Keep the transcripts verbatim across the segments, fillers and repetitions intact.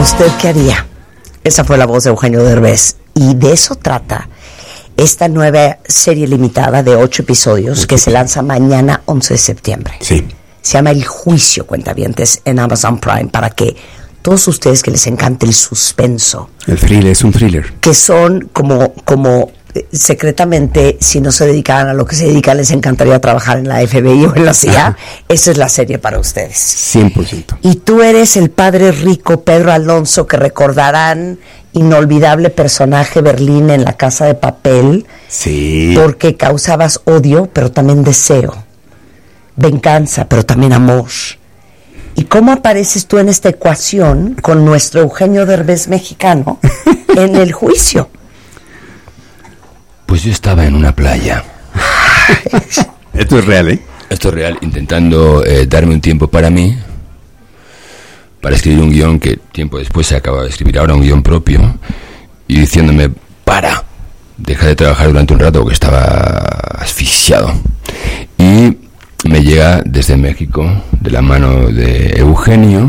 ¿Usted qué haría? Esa fue la voz de Eugenio Derbez. Y de eso trata esta nueva serie limitada de ocho episodios que se lanza mañana once de septiembre. Sí. Se llama El Juicio, cuentavientes, en Amazon Prime, para que todos ustedes que les encante el suspenso. El thriller, es un thriller. Que son como, como eh, secretamente, si no se dedicaran a lo que se dedican, les encantaría trabajar en la F B I o en la C I A. Esa es la serie para ustedes. cien por ciento. Y tú eres el padre rico Pedro Alonso, que recordarán, inolvidable personaje Berlín en La Casa de Papel. Sí. Porque causabas odio, pero también deseo. Venganza, pero también amor. ¿Y cómo apareces tú en esta ecuación con nuestro Eugenio Derbez mexicano en El Juicio? Pues yo estaba en una playa. Esto es real, ¿eh? Esto es real, intentando eh, darme un tiempo para mí, para escribir un guión que tiempo después se acaba de escribir ahora, un guión propio, y diciéndome, para, deja de trabajar durante un rato porque estaba asfixiado. Y me llega desde México, de la mano de Eugenio,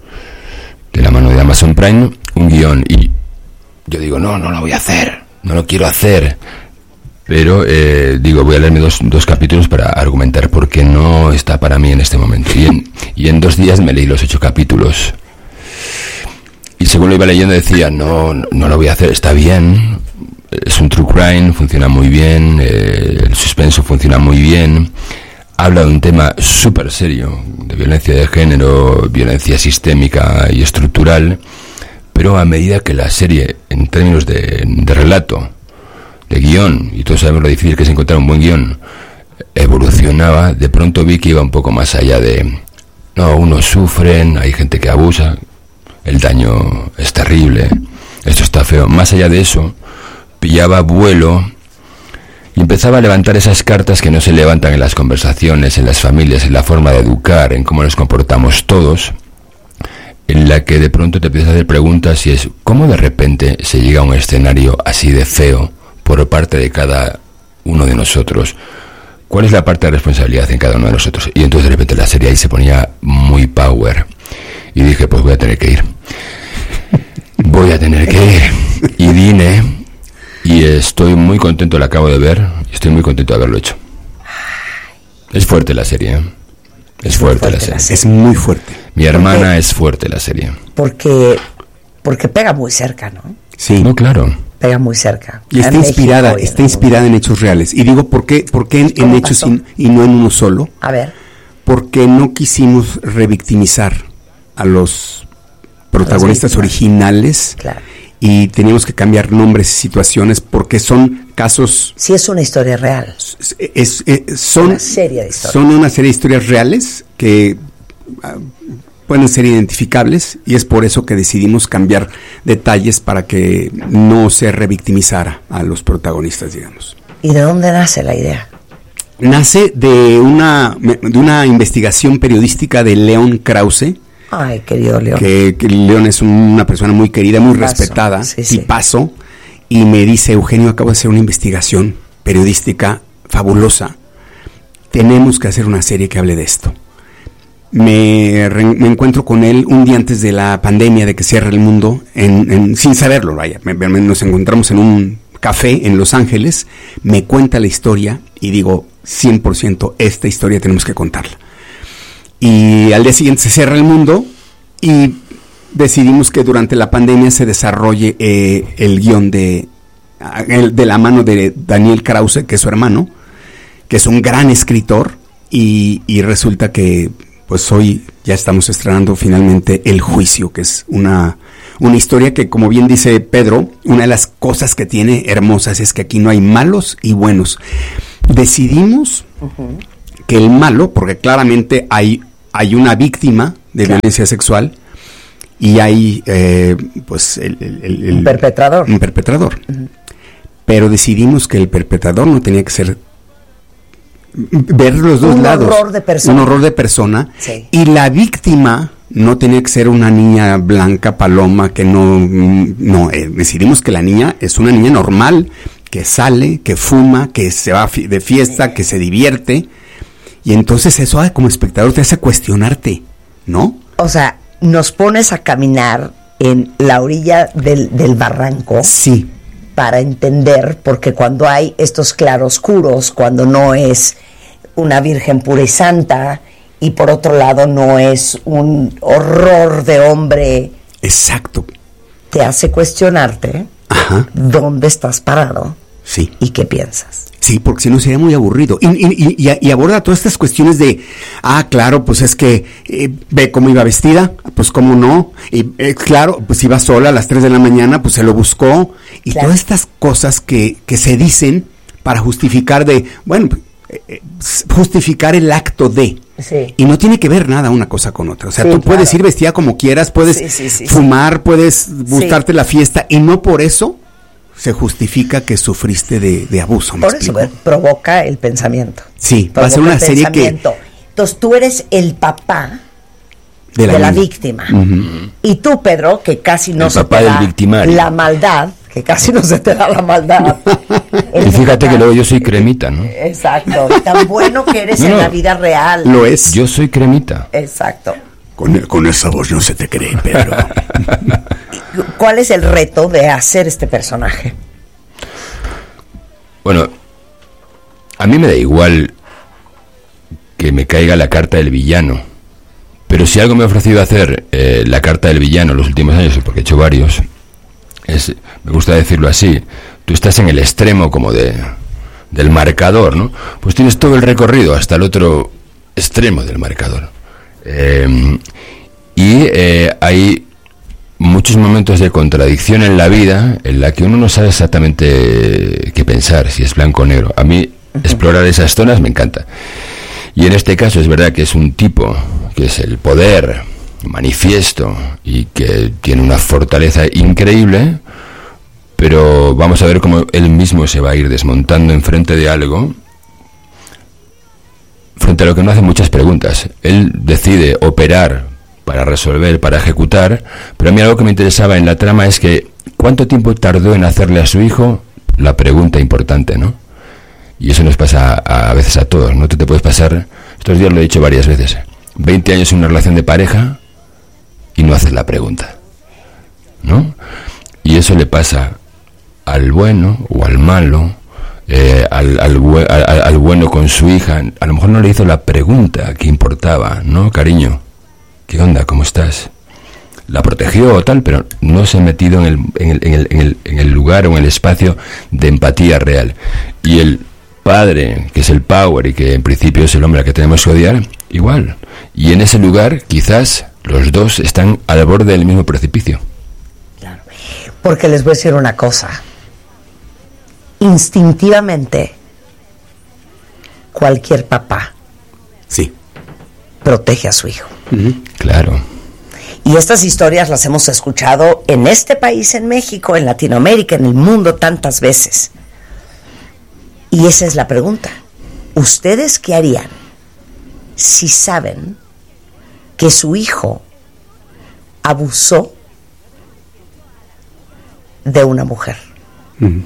de la mano de Amazon Prime, un guión, y yo digo, no, no lo voy a hacer, no lo quiero hacer, pero eh, digo, voy a leerme dos, dos capítulos para argumentar por qué no está para mí en este momento, y en, y en dos días me leí los ocho capítulos, y según lo iba leyendo decía, no, no lo voy a hacer, está bien, es un true crime, funciona muy bien, eh, el suspenso funciona muy bien, habla de un tema súper serio, de violencia de género, violencia sistémica y estructural, pero a medida que la serie, en términos de, de relato, de guión, y todos sabemos lo difícil que es encontrar un buen guión, evolucionaba, de pronto vi que iba un poco más allá de, no, unos sufren, hay gente que abusa, el daño es terrible, esto está feo, más allá de eso, pillaba vuelo, y empezaba a levantar esas cartas que no se levantan en las conversaciones, en las familias, en la forma de educar, en cómo nos comportamos todos, en la que de pronto te empiezas a hacer preguntas y es, ¿cómo de repente se llega a un escenario así de feo por parte de cada uno de nosotros? ¿Cuál es la parte de responsabilidad en cada uno de nosotros? Y entonces de repente la serie ahí se ponía muy power. Y dije, pues voy a tener que ir. Voy a tener que ir. Y vine... Y estoy muy contento, la acabo de ver, y estoy muy contento de haberlo hecho. Es fuerte la serie, ¿eh? Es, es fuerte, fuerte la, serie. la serie. Es muy fuerte. Mi hermana porque, es fuerte la serie. Porque porque pega muy cerca, ¿no? Sí. No, claro. Pega muy cerca. Y está inspirada, está inspirada en hechos reales. Y digo, ¿por qué, por qué en, en hechos y, y no en uno solo? A ver. Porque no quisimos revictimizar a los protagonistas a originales. Claro. Y teníamos que cambiar nombres y situaciones porque son casos... Sí, es una historia real. Es, es, es, son, una serie de historias. Son una serie de historias reales que uh, pueden ser identificables y es por eso que decidimos cambiar detalles para que no se revictimizara a los protagonistas, digamos. ¿Y de dónde nace la idea? Nace de una, de una investigación periodística de León Krause. Ay, querido León. Que, que León es una persona muy querida, muy tipazo, respetada, sí, sí. tipazo, y me dice, Eugenio, acabo de hacer una investigación periodística fabulosa. Tenemos que hacer una serie que hable de esto. Me, re, me encuentro con él un día antes de la pandemia, de que cierre el mundo, en, en, sin saberlo, vaya. Me, me, nos encontramos en un café en Los Ángeles, me cuenta la historia y digo, cien por ciento, esta historia tenemos que contarla. Y al día siguiente se cierra el mundo y decidimos que durante la pandemia se desarrolle eh, el guión de, el, de la mano de Daniel Krause, que es su hermano, que es un gran escritor, y, y resulta que pues hoy ya estamos estrenando finalmente El Juicio, que es una, una historia que, como bien dice Pedro, una de las cosas que tiene hermosas es que aquí no hay malos y buenos. Decidimos uh-huh. que el malo, porque claramente hay, hay una víctima de claro. violencia sexual y hay eh, pues el, el, el, el un perpetrador. Un perpetrador. Uh-huh. Pero decidimos que el perpetrador no tenía que ser ver los dos un lados. Un horror de persona. Un horror de persona. Sí. Y la víctima no tenía que ser una niña blanca, paloma, que no... No, eh, decidimos que la niña es una niña normal, que sale, que fuma, que se va de fiesta, que se divierte. Y entonces eso como espectador te hace cuestionarte, ¿no? O sea, nos pones a caminar en la orilla del, del barranco. Sí. Para entender, porque cuando hay estos claroscuros, cuando no es una virgen pura y santa, y por otro lado no es un horror de hombre. Exacto. Te hace cuestionarte. Ajá. ¿Dónde estás parado? Sí. ¿Y qué piensas? Sí, porque si no sería muy aburrido. Y, y, y, y aborda todas estas cuestiones de, ah, claro, pues es que eh, ve cómo iba vestida, pues cómo no. Y eh, claro, pues iba sola a las tres de la mañana, pues se lo buscó. Y claro, todas estas cosas que, que se dicen para justificar de, bueno, eh, justificar el acto de. Sí. Y no tiene que ver nada una cosa con otra. O sea, sí, tú claro. puedes ir vestida como quieras, puedes sí, sí, sí, fumar, sí. puedes gustarte sí. la fiesta, y no por eso se justifica que sufriste de, de abuso. Por eso bueno, provoca el pensamiento. Sí, provoca va a ser una serie que... Entonces tú eres el papá de la, de la víctima. Uh-huh. Y tú, Pedro, que casi no el se papá te del da victimario. La maldad, que casi no se te da la maldad. Y fíjate papá, que luego yo soy cremita, ¿no? Exacto, tan bueno que eres no, en la vida real. Lo es. Yo soy cremita. Exacto. Con, con esa voz no se te cree, Pedro. ¿Cuál es el reto de hacer este personaje? Bueno, a mí me da igual que me caiga la carta del villano, pero si algo me ha ofrecido hacer eh, la carta del villano los últimos años, porque he hecho varios, es, me gusta decirlo así, tú estás en el extremo como de del marcador, ¿no? Pues tienes todo el recorrido hasta el otro extremo del marcador. Eh, y eh, hay muchos momentos de contradicción en la vida en la que uno no sabe exactamente qué pensar, si es blanco o negro. A mí uh-huh. explorar esas zonas me encanta. Y en este caso es verdad que es un tipo que es el poder manifiesto y que tiene una fortaleza increíble, pero vamos a ver cómo él mismo se va a ir desmontando enfrente de algo, frente a lo que no hace muchas preguntas. Él decide operar para resolver, para ejecutar, pero a mí algo que me interesaba en la trama es que ¿cuánto tiempo tardó en hacerle a su hijo la pregunta importante, no? Y eso nos pasa a, a veces a todos, ¿no? Tú te puedes pasar, estos días lo he dicho varias veces, veinte años en una relación de pareja y no haces la pregunta, ¿no? Y eso le pasa al bueno o al malo, eh, al, al, al, al bueno con su hija, a lo mejor no le hizo la pregunta que importaba, ¿no, cariño? ¿Qué onda? ¿Cómo estás? La protegió o tal, pero no se ha metido en el, en el, en el, en el, en el lugar o en el espacio de empatía real. Y el padre, que es el power y que en principio es el hombre al que tenemos que odiar, igual. Y en ese lugar quizás los dos están al borde del mismo precipicio. Claro. Porque les voy a decir una cosa. Instintivamente, cualquier papá sí protege a su hijo. Uh-huh. Claro. Y estas historias las hemos escuchado en este país, en México, en Latinoamérica, en el mundo tantas veces. Y esa es la pregunta. ¿Ustedes qué harían si saben que su hijo abusó de una mujer? Uh-huh.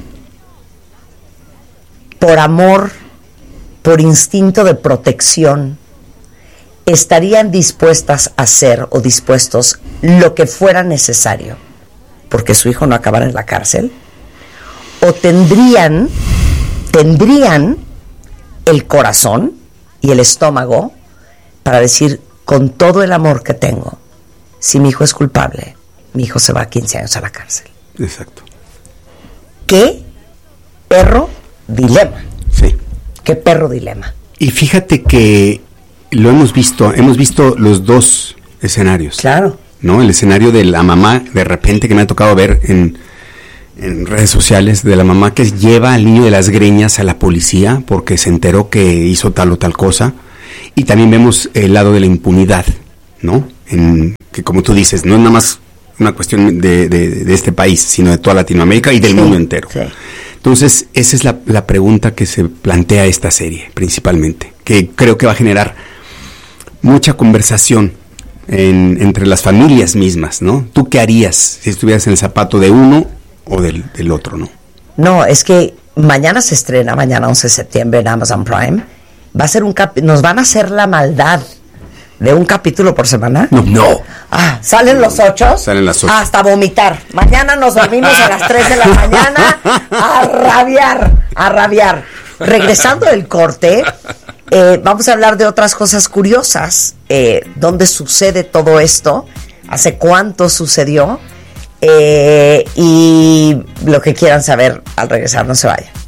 Por amor, por instinto de protección, ¿estarían dispuestas a hacer o dispuestos lo que fuera necesario porque su hijo no acabara en la cárcel? ¿O tendrían, tendrían el corazón y el estómago para decir, con todo el amor que tengo, si mi hijo es culpable, mi hijo se va a quince años a la cárcel? Exacto. ¿Qué perro dilema? Sí. ¿Qué perro dilema? Y fíjate que lo hemos visto, hemos visto los dos escenarios. Claro. ¿No? El escenario de la mamá, de repente, que me ha tocado ver en, en redes sociales, de la mamá que lleva al niño de las greñas a la policía porque se enteró que hizo tal o tal cosa. Y también vemos el lado de la impunidad, ¿no? En, que como tú dices, no es nada más una cuestión de, de, de este país, sino de toda Latinoamérica y del sí, mundo entero. Sí. Entonces, esa es la, la pregunta que se plantea esta serie, principalmente, que creo que va a generar mucha conversación en, entre las familias mismas, ¿no? ¿Tú qué harías si estuvieras en el zapato de uno o del, del otro, no? No, es que mañana se estrena, mañana once de septiembre en Amazon Prime, va a ser un cap- nos van a hacer la maldad ¿De un capítulo por semana? No. No. Ah, ¿salen los ocho? Salen las ocho. Hasta vomitar. Mañana nos dormimos a las tres de la mañana a rabiar, a rabiar. Regresando del corte, eh, vamos a hablar de otras cosas curiosas. Eh, ¿Dónde sucede todo esto? ¿Hace cuánto sucedió? Eh, y lo que quieran saber al regresar, no se vayan.